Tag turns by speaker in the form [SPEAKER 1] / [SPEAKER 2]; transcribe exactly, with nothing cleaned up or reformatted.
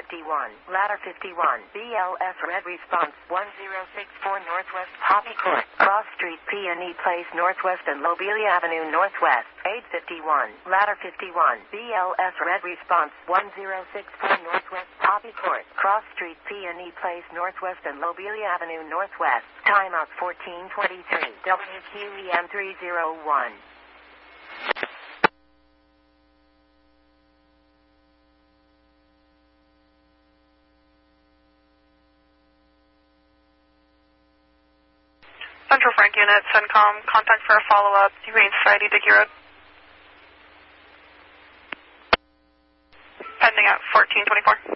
[SPEAKER 1] fifty-one, ladder fifty-one, B L S red response one zero six four Northwest Poppy Court, Cross Street, P and E Place Northwest and Lobelia Avenue Northwest, eight fifty-one, ladder fifty-one, B L S red response one zero six four Northwest Poppy Court, Cross Street, P and E Place Northwest and Lobelia Avenue Northwest, timeout fourteen twenty-three, W Q E M three zero one.
[SPEAKER 2] Central Frank Unit, CENTCOM, contact for a follow-up, Humane Society, Dickey Road. Pending at fourteen twenty-four.